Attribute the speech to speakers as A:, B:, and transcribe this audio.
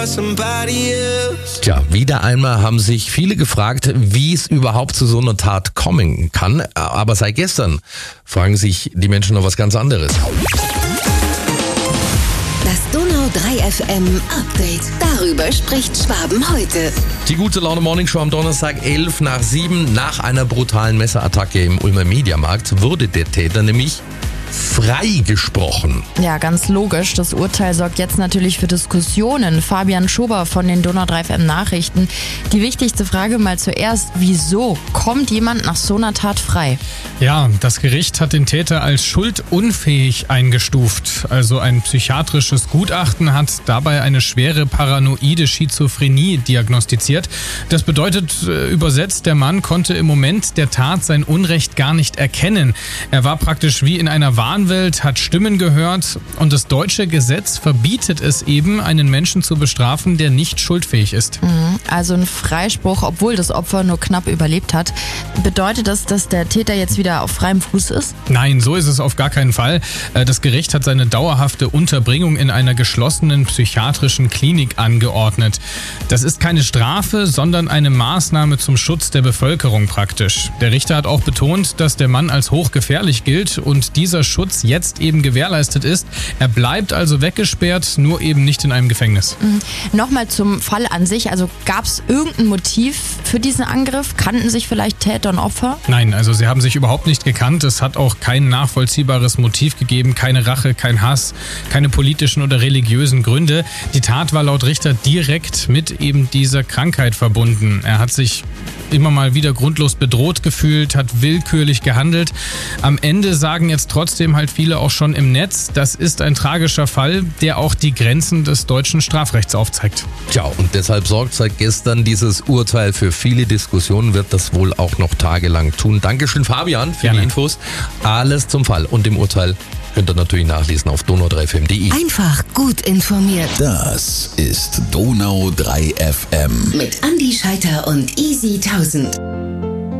A: Tja, wieder einmal haben sich viele gefragt, wie es überhaupt zu so einer Tat kommen kann. Aber seit gestern fragen sich die Menschen noch was ganz anderes.
B: Das Donau 3 FM Update. Darüber spricht Schwaben heute.
A: Die gute Laune Morning Show am Donnerstag 6:11. Nach einer brutalen Messerattacke im Ulmer Mediamarkt wurde der Täter nämlich freigesprochen.
C: Ja, ganz logisch. Das Urteil sorgt jetzt natürlich für Diskussionen. Fabian Schober von den Donau 3 FM Nachrichten. Die wichtigste Frage mal zuerst: Wieso kommt jemand nach so einer Tat frei?
D: Ja, das Gericht hat den Täter als schuldunfähig eingestuft. Also ein psychiatrisches Gutachten hat dabei eine schwere paranoide Schizophrenie diagnostiziert. Das bedeutet übersetzt, der Mann konnte im Moment der Tat sein Unrecht gar nicht erkennen. Er war praktisch wie in einer Wahnwelt, hat Stimmen gehört und das deutsche Gesetz verbietet es eben, einen Menschen zu bestrafen, der nicht schuldfähig ist.
C: Also ein Freispruch, obwohl das Opfer nur knapp überlebt hat. Bedeutet das, dass der Täter jetzt wieder auf freiem Fuß ist?
D: Nein, so ist es auf gar keinen Fall. Das Gericht hat seine dauerhafte Unterbringung in einer geschlossenen psychiatrischen Klinik angeordnet. Das ist keine Strafe, sondern eine Maßnahme zum Schutz der Bevölkerung praktisch. Der Richter hat auch betont, dass der Mann als hochgefährlich gilt und dieser Schutz jetzt eben gewährleistet ist. Er bleibt also weggesperrt, nur eben nicht in einem Gefängnis.
C: Nochmal zum Fall an sich. Also gab es irgendein Motiv für diesen Angriff? Kannten sich vielleicht Täter und Opfer?
D: Nein, also sie haben sich überhaupt nicht gekannt. Es hat auch kein nachvollziehbares Motiv gegeben, keine Rache, kein Hass, keine politischen oder religiösen Gründe. Die Tat war laut Richter direkt mit eben dieser Krankheit verbunden. Er hat sich immer mal wieder grundlos bedroht gefühlt, hat willkürlich gehandelt. Am Ende sagen jetzt trotzdem halt viele auch schon im Netz, das ist ein tragischer Fall, der auch die Grenzen des deutschen Strafrechts aufzeigt.
A: Tja, und deshalb sorgt seit gestern dieses Urteil für viele Diskussionen, wird das wohl auch noch tagelang tun. Dankeschön, Fabian, für die Infos. Alles zum Fall und dem Urteil könnt ihr natürlich nachlesen auf donau3fm.de.
B: Einfach gut informiert.
E: Das ist Donau 3 FM.
B: Mit Andi Scheiter und Easy 1000.